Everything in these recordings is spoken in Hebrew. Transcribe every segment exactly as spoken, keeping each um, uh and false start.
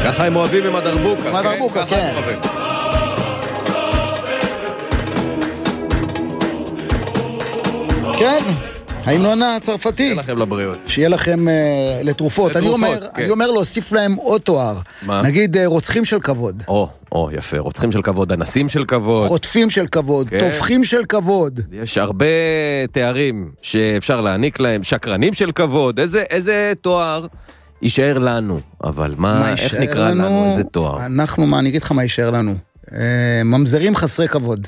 ככה הם אוהבים עם הדרבוקה. עם הדרבוקה, כן. כן, ההמנון הצרפתי. שיהיה לכם לבריאות. שיהיה לכם uh, לתרופות. אני אומר, כן. אני אומר להוסיף להם עוד תואר. מה? נגיד uh, רוצחים של כבוד. או, או, יפה. רוצחים של כבוד, אנסים של כבוד. חוטפים של כבוד, כן. תופחים של כבוד. יש הרבה תארים שאפשר להעניק להם. שקרנים של כבוד. איזה, איזה תואר יישאר לנו? אבל מה, מה איך נקרא לנו? לנו? איזה תואר? אנחנו, מה, אני אגיד לך מה יישאר לנו. Uh, ממזרים חסרי כבוד.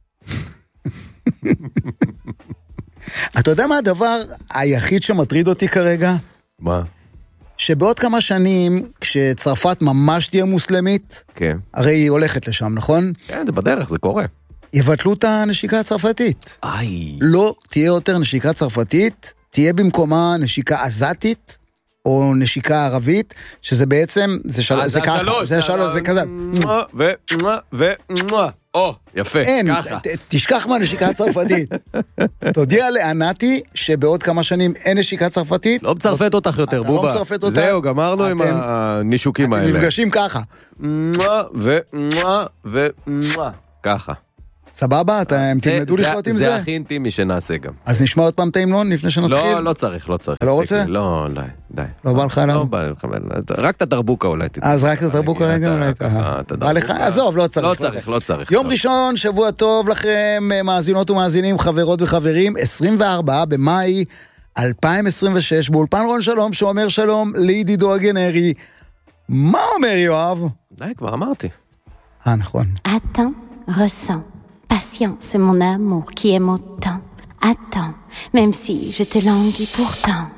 אתה יודע מה הדבר היחיד שמטריד אותי כרגע? מה? שבעוד כמה שנים, כשצרפת ממש תהיה מוסלמית, כן. הרי היא הולכת לשם, נכון? כן, זה בדרך, זה קורה. יבטלו את הנשיקה הצרפתית. איי. לא תהיה יותר נשיקה צרפתית, תהיה במקומה נשיקה עזתית, או נשיקה ערבית, שזה בעצם, זה של... זה ככה, זה שלוש, זה כזה. ו... ו... או, יפה, ככה. תשכח מהנשיקה הצרפתית. תודיע לענתי שבעוד כמה שנים אין נשיקה צרפתית. לא מצרפת אותך יותר, בובה. לא מצרפת אותך. זהו, גמרנו עם הנישוקים האלה. אתם נפגשים ככה. ו... ו... ככה. סבבה? אתם תלמדו לחיות עם זה? זה הכי אינטימי שנעשה גם. אז נשמע עוד פעם את ההמנון לפני שנתחיל? לא, לא צריך, לא צריך. לא רוצה? לא, די, די. לא בא לך אליו? לא בא לך, רק את הדרבוקה אולי. אז רק את הדרבוקה רגע אולי ככה. בא לך? עזוב, לא צריך. לא צריך, לא צריך. יום ראשון, שבוע טוב לכם, מאזינות ומאזינים, חברות וחברים, עשרים וארבעה במאי אלפיים עשרים ושש, באולפן רון שלום, שאומר שלום לידידו הגנרי. מה אומר יואב? די, כבר אמרתי. אה, נכון. Attends, ressens. Patience, c'est mon amour qui aime autant. Attends, même si je te languis pourtant.